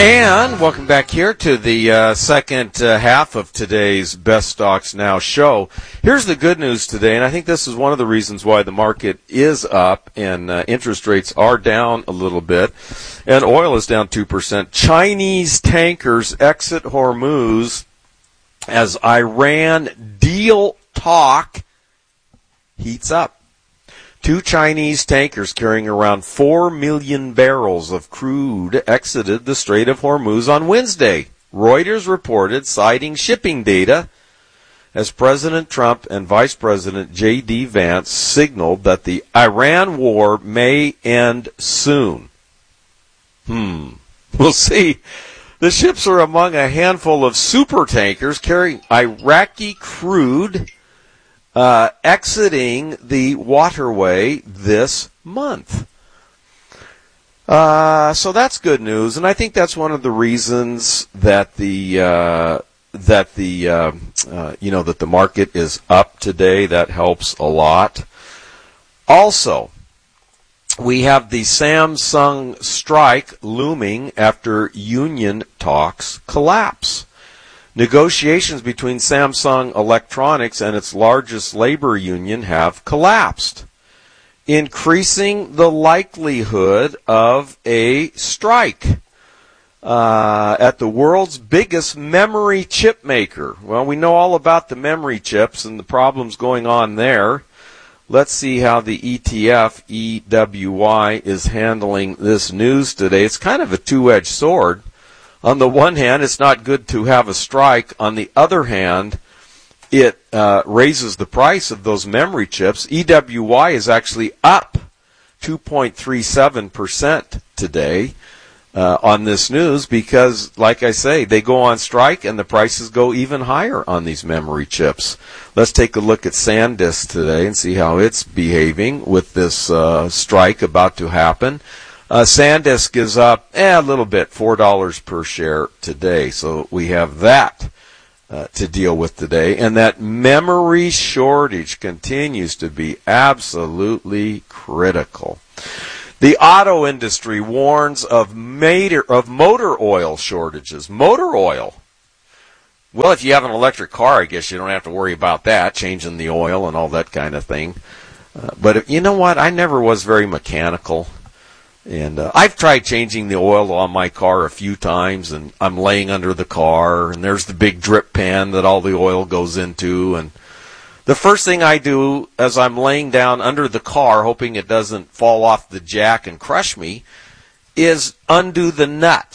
And welcome back here to the second half of today's Best Stocks Now show. Here's the good news today, and I think this is one of the reasons why the market is up and interest rates are down a little bit, and oil is down 2%. Chinese tankers exit Hormuz as Iran deal talk heats up. 2 Chinese tankers carrying around 4 million barrels of crude exited the Strait of Hormuz on Wednesday, Reuters reported, citing shipping data, as President Trump and Vice President J.D. Vance signaled that the Iran war may end soon. We'll see. The ships are among a handful of super tankers carrying Iraqi crude exiting the waterway this month. So that's good news, and I think that's one of the reasons that the market is up today. That helps a lot. Also, we have the Samsung strike looming after union talks collapse. Negotiations between Samsung Electronics and its largest labor union have collapsed, increasing the likelihood of a strike at the world's biggest memory chip maker. Well, we know all about the memory chips and the problems going on there. Let's see how the ETF, EWY, is handling this news today. It's kind of a two-edged sword. On the one hand, it's not good to have a strike. On the other hand, it raises the price of those memory chips. EWY is actually up 2.37% today on this news because, like I say, they go on strike and the prices go even higher on these memory chips. Let's take a look at SanDisk today and see how it's behaving with this strike about to happen. SanDisk is up a little bit, $4 per share today. So we have that to deal with today. And that memory shortage continues to be absolutely critical. The auto industry warns of motor oil shortages. Motor oil. Well, if you have an electric car, I guess you don't have to worry about that, changing the oil and all that kind of thing. But you know what? I never was very mechanical. And I've tried changing the oil on my car a few times, and I'm laying under the car, and there's the big drip pan that all the oil goes into. And the first thing I do as I'm laying down under the car, hoping it doesn't fall off the jack and crush me, is undo the nut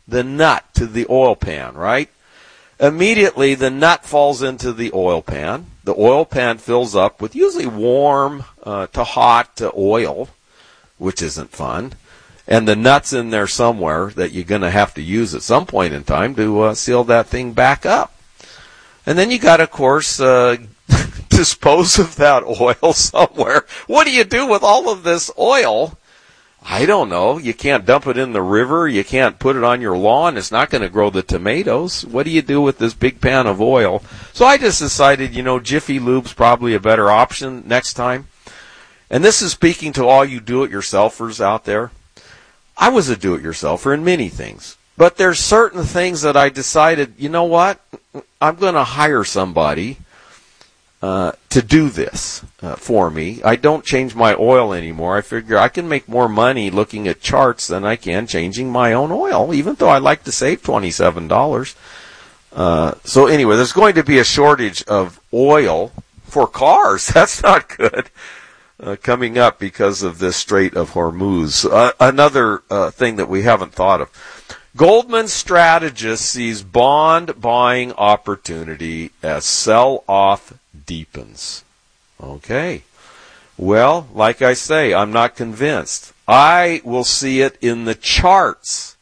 to the oil pan, right? Immediately, the nut falls into the oil pan. The oil pan fills up with usually warm to hot oil, which isn't fun, and the nut's in there somewhere that you're going to have to use at some point in time to seal that thing back up. And then you got to, of course, dispose of that oil somewhere. What do you do with all of this oil? I don't know. You can't dump it in the river. You can't put it on your lawn. It's not going to grow the tomatoes. What do you do with this big pan of oil? So I just decided, Jiffy Lube's probably a better option next time. And this is speaking to all you do-it-yourselfers out there. I was a do-it-yourselfer in many things. But there's certain things that I decided, you know what? I'm going to hire somebody to do this for me. I don't change my oil anymore. I figure I can make more money looking at charts than I can changing my own oil, even though I like to save $27. So anyway, there's going to be a shortage of oil for cars. That's not good. Coming up because of this Strait of Hormuz. Another thing that we haven't thought of. Goldman strategist sees bond buying opportunity as sell-off deepens. Okay. Well, like I say, I'm not convinced. I will see it in the charts.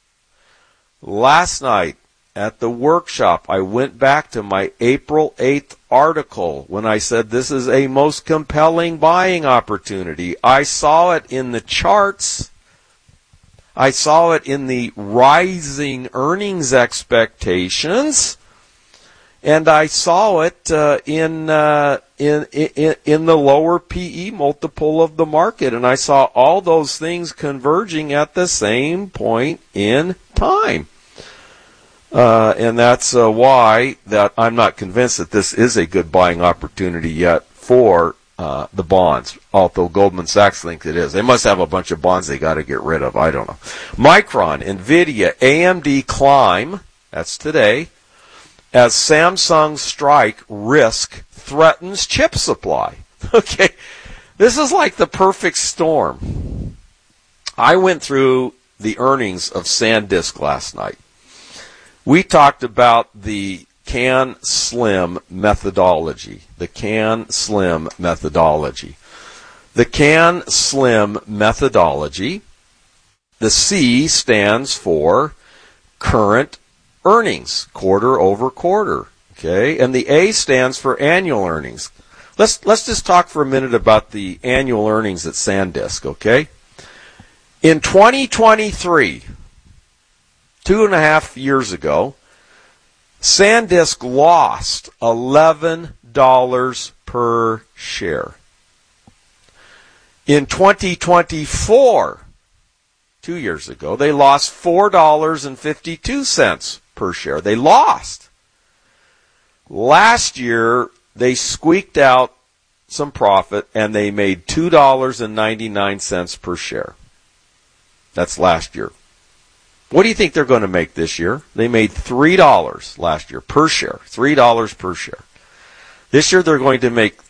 Last night at the workshop, I went back to my April 8th article when I said this is a most compelling buying opportunity. I saw it in the charts. I saw it in the rising earnings expectations. And I saw it in in the lower PE multiple of the market. And I saw all those things converging at the same point in time. And that's why that I'm not convinced that this is a good buying opportunity yet for the bonds, although Goldman Sachs thinks it is. They must have a bunch of bonds they got to get rid of. I don't know. Micron, Nvidia, AMD climb, that's today, as Samsung strike risk threatens chip supply. Okay, this is like the perfect storm. I went through the earnings of SanDisk last night. We talked about the CAN SLIM methodology. The CAN SLIM methodology. The CAN SLIM methodology, the C stands for current earnings, quarter over quarter. Okay, and the A stands for annual earnings. Let's just talk for a minute about the annual earnings at SanDisk, okay? In 2023, 2.5 years ago, SanDisk lost $11 per share. In 2024, 2 years ago, they lost $4.52 per share. They lost. Last year, they squeaked out some profit and they made $2.99 per share. That's last year. What do you think they're going to make this year? They made $3 last year per share. $3 per share. This year they're going to make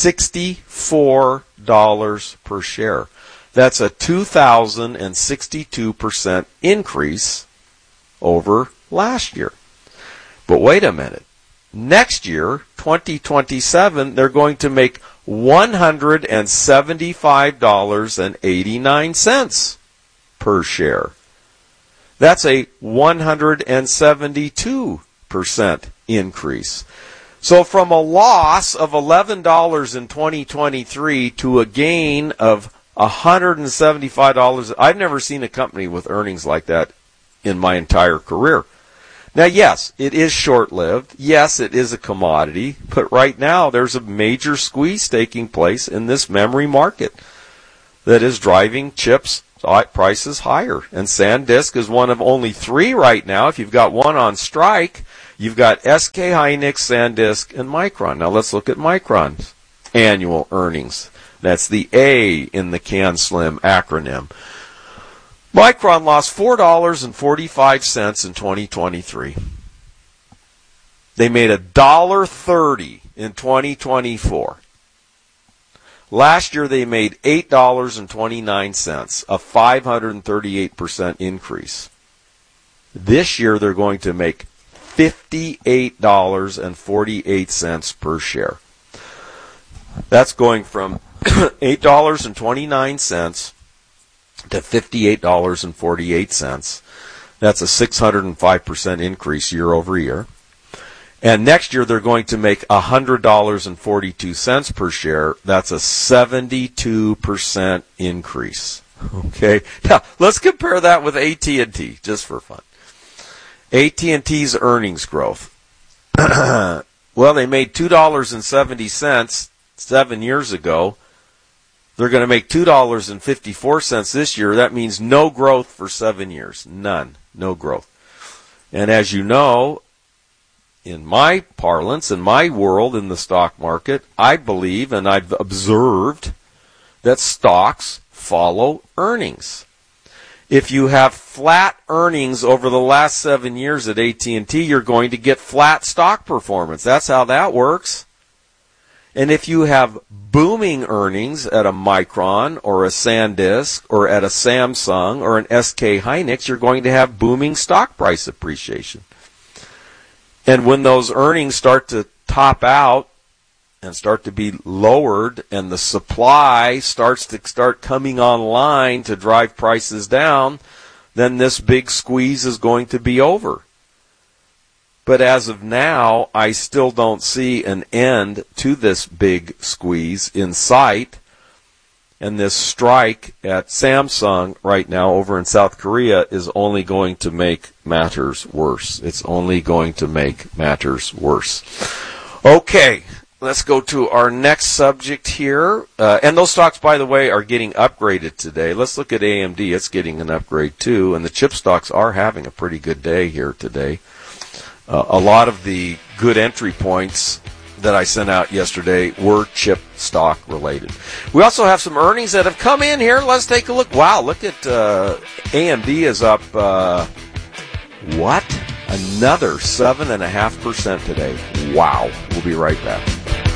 $64 per share. That's a 2,062% increase over last year. But wait a minute. Next year, 2027, they're going to make $175.89 per share. That's a 172% increase. So from a loss of $11 in 2023 to a gain of $175, I've never seen a company with earnings like that in my entire career. Now, yes, it is short-lived. Yes, it is a commodity. But right now, there's a major squeeze taking place in this memory market that is driving chips prices higher. And SanDisk is one of only three right now. If you've got one on strike, you've got SK Hynix, SanDisk, and Micron. Now, let's look at Micron's annual earnings. That's the A in the CAN SLIM acronym. Micron lost $4.45 in 2023. They made $1.30 in 2024. Last year they made $8.29, a 538% increase. This year they're going to make $58.48 per share. That's going from $8.29 to $58.48. That's a 605% increase year over year. And next year they're going to make $100.42 per share. That's a 72% increase. Okay. Now, let's compare that with AT&T, just for fun. AT&T's earnings growth. Well, they made $2.70 7 years ago. They're going to make $2.54 this year. That means no growth for 7 years. None. No growth. And as you know, in my parlance, in my world, in the stock market, I believe and I've observed that stocks follow earnings. If you have flat earnings over the last 7 years at AT&T, you're going to get flat stock performance. That's how that works. And if you have booming earnings at a Micron or a SanDisk or at a Samsung or an SK Hynix, you're going to have booming stock price appreciation. And when those earnings start to top out and start to be lowered and the supply starts coming online to drive prices down, then this big squeeze is going to be over. But as of now, I still don't see an end to this big squeeze in sight. And this strike at Samsung right now over in South Korea is only going to make matters worse. It's only going to make matters worse. Okay, let's go to our next subject here. And those stocks, by the way, are getting upgraded today. Let's look at AMD. It's getting an upgrade, too. And the chip stocks are having a pretty good day here today. A lot of the good entry points that I sent out yesterday were chip stock related. We also have some earnings that have come in here. Let's take a look. Wow, look at AMD is up, another 7.5% today. Wow. We'll be right back.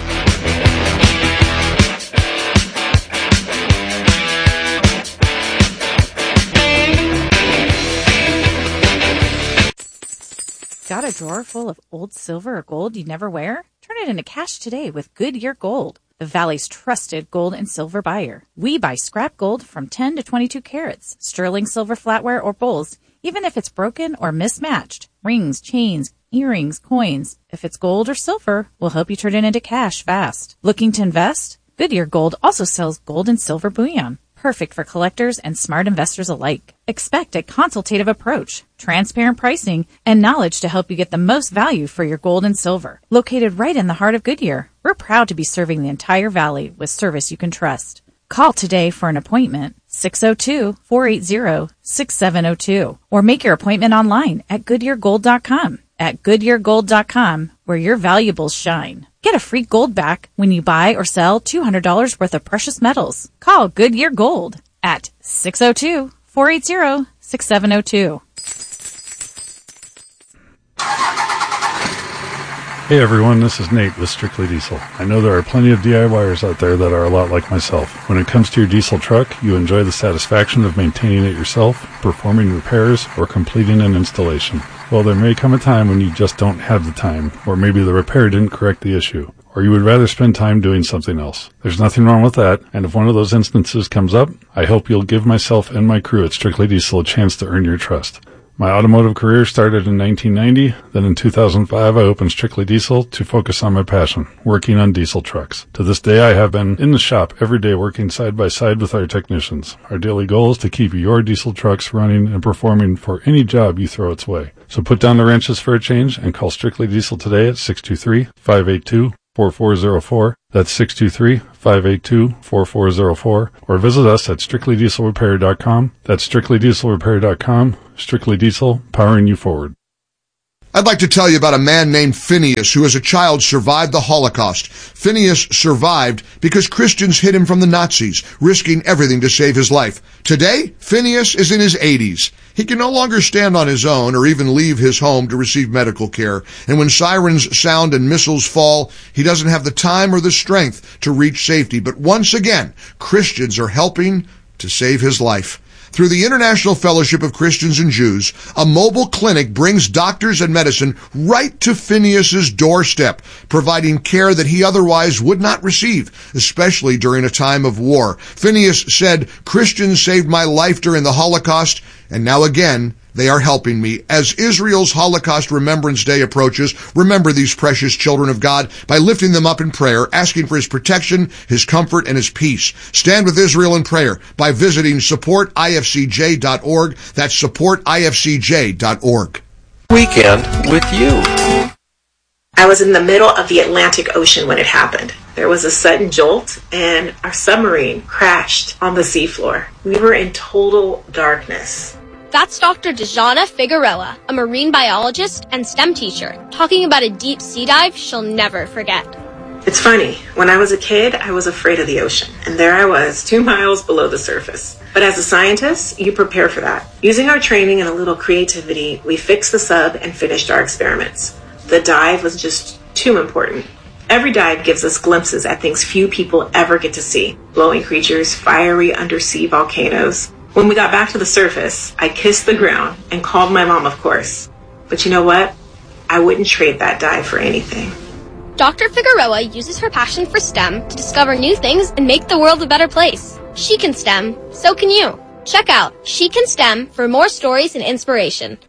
Got a drawer full of old silver or gold you never wear? Turn it into cash today with Goodyear Gold, the Valley's trusted gold and silver buyer. We buy scrap gold from 10 to 22 carats, sterling silver flatware or bowls, even if it's broken or mismatched. Rings, chains, earrings, coins. If it's gold or silver, we'll help you turn it into cash fast. Looking to invest? Goodyear Gold also sells gold and silver bullion. Perfect for collectors and smart investors alike. Expect a consultative approach, transparent pricing, and knowledge to help you get the most value for your gold and silver. Located right in the heart of Goodyear, we're proud to be serving the entire valley with service you can trust. Call today for an appointment, 602-480-6702, or make your appointment online at GoodyearGold.com. At GoodyearGold.com, where your valuables shine. Get a free gold back when you buy or sell $200 worth of precious metals. Call Goodyear Gold at 602-480-6702. Hey everyone, this is Nate with Strictly Diesel. I know there are plenty of DIYers out there that are a lot like myself. When it comes to your diesel truck, you enjoy the satisfaction of maintaining it yourself, performing repairs, or completing an installation. Well, there may come a time when you just don't have the time, or maybe the repair didn't correct the issue, or you would rather spend time doing something else. There's nothing wrong with that, and if one of those instances comes up, I hope you'll give myself and my crew at Strictly Diesel a chance to earn your trust. My automotive career started in 1990, then in 2005 I opened Strictly Diesel to focus on my passion, working on diesel trucks. To this day I have been in the shop every day working side by side with our technicians. Our daily goal is to keep your diesel trucks running and performing for any job you throw its way. So put down the wrenches for a change and call Strictly Diesel today at 623-582-4404. That's 623-582-4404. Or visit us at strictlydieselrepair.com. That's strictlydieselrepair.com. Strictly Diesel, powering you forward. I'd like to tell you about a man named Phineas who as a child survived the Holocaust. Phineas survived because Christians hid him from the Nazis, risking everything to save his life. Today, Phineas is in his 80s. He can no longer stand on his own or even leave his home to receive medical care. And when sirens sound and missiles fall, he doesn't have the time or the strength to reach safety. But once again, Christians are helping to save his life. Through the International Fellowship of Christians and Jews, a mobile clinic brings doctors and medicine right to Phineas's doorstep, providing care that he otherwise would not receive, especially during a time of war. Phineas said, "Christians saved my life during the Holocaust, and now again, they are helping me." As Israel's Holocaust Remembrance Day approaches, remember these precious children of God by lifting them up in prayer, asking for His protection, His comfort, and His peace. Stand with Israel in prayer by visiting supportifcj.org. That's supportifcj.org. Weekend with you. I was in the middle of the Atlantic Ocean when it happened. There was a sudden jolt, and our submarine crashed on the seafloor. We were in total darkness. That's Dr. Dejana Figueroa, a marine biologist and STEM teacher, talking about a deep sea dive she'll never forget. It's funny, when I was a kid, I was afraid of the ocean, and there I was, 2 miles below the surface. But as a scientist, you prepare for that. Using our training and a little creativity, we fixed the sub and finished our experiments. The dive was just too important. Every dive gives us glimpses at things few people ever get to see. Glowing creatures, fiery undersea volcanoes. When we got back to the surface, I kissed the ground and called my mom, of course. But you know what? I wouldn't trade that dive for anything. Dr. Figueroa uses her passion for STEM to discover new things and make the world a better place. She can STEM, so can you. Check out She Can STEM for more stories and inspiration.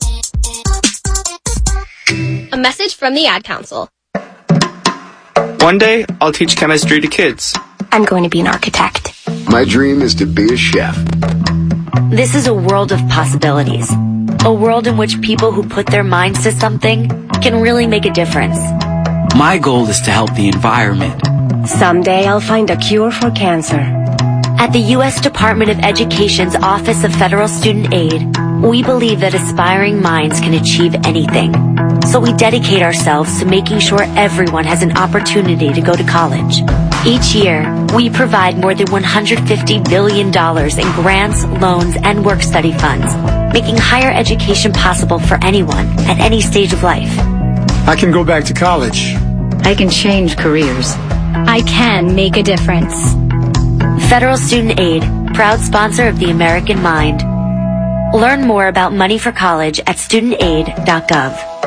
A message from the Ad Council. One day, I'll teach chemistry to kids. I'm going to be an architect. My dream is to be a chef. This is a world of possibilities. A world in which people who put their minds to something can really make a difference. My goal is to help the environment. Someday I'll find a cure for cancer. At the U.S. Department of Education's Office of Federal Student Aid, we believe that aspiring minds can achieve anything. So we dedicate ourselves to making sure everyone has an opportunity to go to college. Each year, we provide more than $150 billion in grants, loans, and work-study funds, making higher education possible for anyone at any stage of life. I can go back to college. I can change careers. I can make a difference. Federal Student Aid, proud sponsor of the American Mind. Learn more about money for college at studentaid.gov.